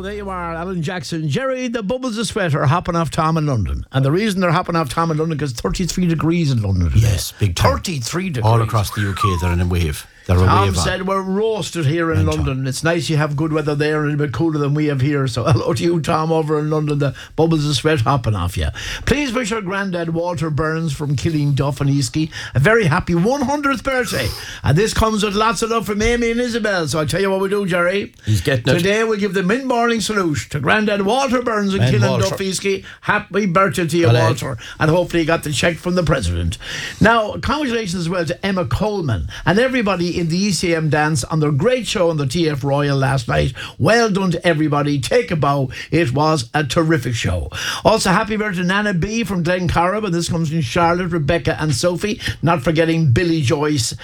there you are, Alan Jackson. Jerry, the bubbles of sweat are hopping off Tom in London. And the reason they're hopping off Tom in London because 33 degrees in London today. Yes, big time. 33 degrees. All across the UK, they're in a wave. Tom said we're roasted here in London. It's nice you have good weather there and a bit cooler than we have here. So hello to you, Tom, over in London. The bubbles of sweat hopping off you. Please wish our granddad Walter Burns from Killeen Duff and Easky a very happy 100th birthday. And this comes with lots of love from Amy and Isabel. So I'll tell you what we do, Jerry. He's getting it. Today we'll give the mid-morning salute to granddad Walter Burns in Killeen Duff Easky. Happy birthday to you, Walter. And hopefully you got the cheque from the president. Now, congratulations as well to Emma Coleman and everybody in the ECM dance on their great show on the TF Royal last night. Well done to everybody. Take a bow. It was a terrific show. Also, happy birthday to Nana B from Glencorrib, and this comes from Charlotte, Rebecca and Sophie. Not forgetting Billy Joyce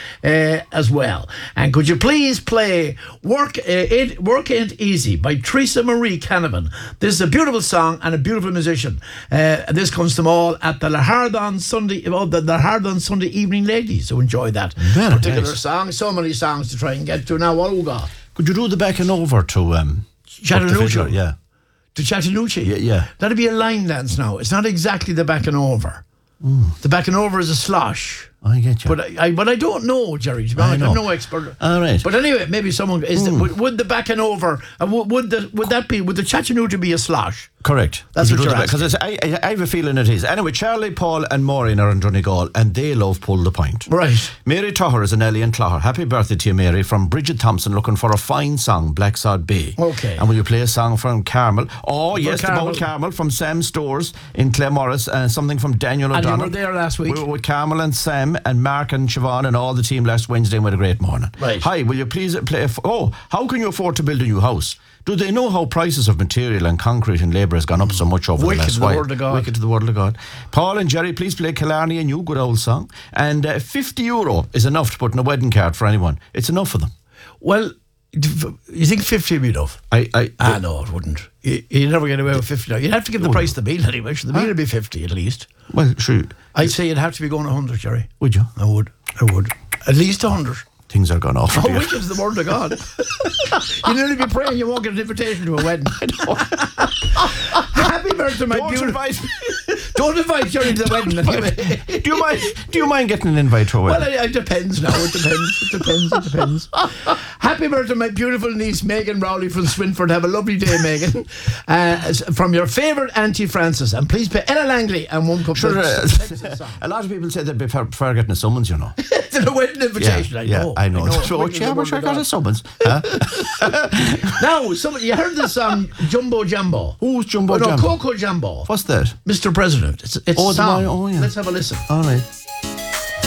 as well. And could you please play Work Ain't Easy by Teresa Marie Canavan. This is a beautiful song and a beautiful musician. This comes to them all at the Lahardon Sunday, the Lahardon Sunday Evening Ladies. So enjoy that particular song. So many songs to try and get to. Now, what have we got? Could you do the back and over to Chattanooga? Yeah. To Chattanooga? Yeah. That'd be a line dance now. It's not exactly the back and over. The back and over is a slosh. I get you. But I don't know, Jerry. To be honest, I'm no expert. All right. But anyway, maybe someone would the back and over would the Chattanooga be a slosh? Correct. That's what you're asking. Because I have a feeling it is. Anyway, Charlie, Paul and Maureen are in Donegal and they love Pull the Point. Right. Mary Toher is an Ellie and Clogher. Happy birthday to you, Mary, from Bridget Thompson, looking for a fine song, Black Sod Bay. Okay. And will you play a song from Carmel? Oh, yes, the Bold Carmel from Sam Stores in Claremorris, and something from Daniel O'Donnell. And you were there last week. We were with Carmel and Sam and Mark and Siobhan and all the team last Wednesday and we had a great morning. Right. Hi, will you please play how can you afford to build a new house? Do they know how prices of material and concrete and labour has gone up so much over the last while? Wicked to the word of God. Paul and Jerry, please play Killarney, a new good old song. And €50 is enough to put in a wedding card for anyone. It's enough for them. Well, you think 50 would be enough? No, it wouldn't. You never get away with 50. You'd have to give the price of the meal anyway. So the meal would be 50 at least. Well, sure. I'd say you'd have to be going 100, Jerry. Would you? I would. At least 100. Things are gone off. Which is the word of God. You'd nearly be praying you won't get an invitation to a wedding. Happy birthday, my beautiful. Don't invite Jerry to the wedding. Anyway. Do you mind getting an invite to a wedding? Well, it depends now. It depends. Happy birthday, my beautiful niece Megan Rowley from Swinford. Have a lovely day, Megan. From your favourite Auntie Frances. And please pay Ella Langley and one cup of a lot of people say they'd prefer getting a summons, you know. To the wedding invitation, I know. So, I wish I got a summons. Huh? Now, you heard this song, Jumbo Jambo. Who's Jumbo Jambo? Coco Jambo. What's that? Mr. President. It's a song. Yeah. Let's have a listen. All right.